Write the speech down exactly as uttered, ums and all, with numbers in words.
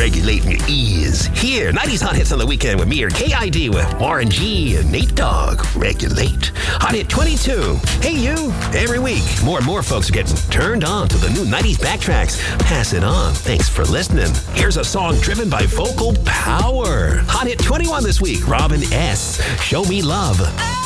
regulating your ears. Here, nineties Hot Hits on the Weekend with me or K I D with Warren G and Nate Dogg. Regulate. Hot Hit twenty-two. Hey, you. Every week, more and more folks are getting turned on to the new nineties backtracks. Pass it on. Thanks for listening. Here's a song driven by vocal power. Hot Hit twenty-one this week. Robin S. Show Me Love.